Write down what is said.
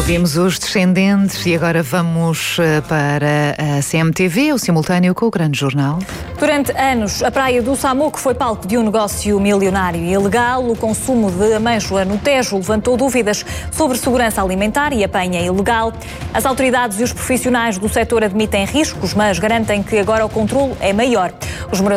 Ouvimos os Descendentes e agora vamos para a CMTV, o simultâneo com o Grande Jornal. Durante anos, a praia do Samuco foi palco de um negócio milionário e ilegal. O consumo de amêijoa no Tejo levantou dúvidas sobre segurança alimentar e apanha ilegal. As autoridades e os profissionais do setor admitem riscos, mas garantem que agora o controlo é maior. Os